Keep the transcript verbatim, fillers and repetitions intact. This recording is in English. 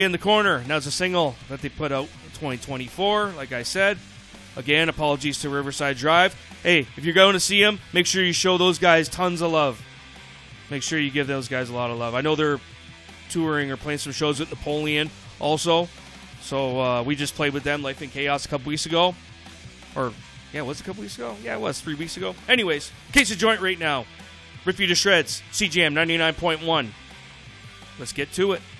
in the Corner. Now it's a single that they put out in twenty twenty-four, like I said. Again, apologies to Riverside Drive. Hey, if you're going to see them, make sure you show those guys tons of love. Make sure you give those guys a lot of love. I know they're touring or playing some shows with Napoleon also. So uh, we just played with them, Life in Chaos, a couple weeks ago. Or, yeah, was it a couple weeks ago? Yeah, it was, three weeks ago. Anyways, Case of Joint right now. Rip you to shreds, C J M ninety-nine point one. Let's get to it.